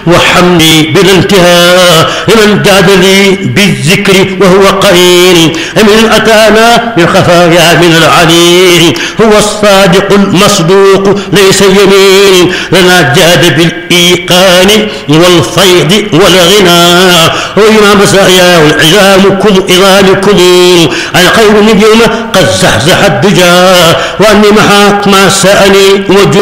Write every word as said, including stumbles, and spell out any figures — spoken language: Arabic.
وحمدي بلا انتهاء لمن جاد لي بالذكر وهو قرين من أتانا بالخفايا من العليم هو الصادق المصدوق ليس يمين لنا جاد بالإيقان والفيض والغنى وإمام مسايا والعظامكم عظامكم الخير اليوم قد زحزح الدجى وأني محاق ما سأني وجن